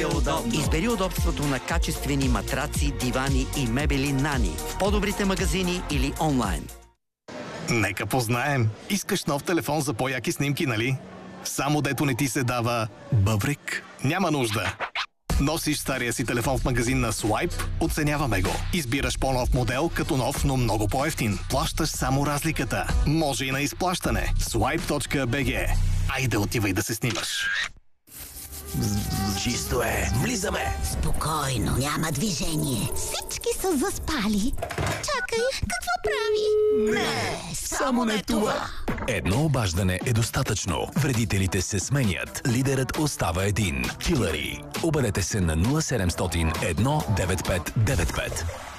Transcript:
удобно. Избери удобството на качествени матраци, дивани и мебели Нани в по-добрите магазини или онлайн. Нека познаем. Искаш нов телефон за по-яки снимки, нали? Само дето не ти се дава бъбрик? Няма нужда. Носиш стария си телефон в магазин на Swipe, оценяваме го. Избираш по-нов модел, като нов, но много по-евтин. Плащаш само разликата. Може и на изплащане. Swipe.bg. Айде, отивай да се снимаш. Чисто е. Влизаме. Спокойно, няма движение. Всички са заспали. Чакай, какво прави? Не, само не това. Едно обаждане е достатъчно. Вредителите се сменят. Лидерът остава един. Хилари. Обадете се на 0700 19595.